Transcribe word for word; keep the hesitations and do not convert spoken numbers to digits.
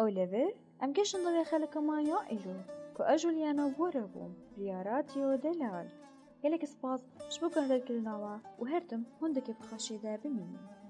ئۆلەڤێر ئەم گەشن دەڵێ خەلکەمانیا ئیلو کە ئەژولیانە وەرە بووم ریاراتیۆ دەلال گەلێک سپاس شبۆ گەندەرکردنەوە و هەردم هەندێکی بخەشیدا بمینی.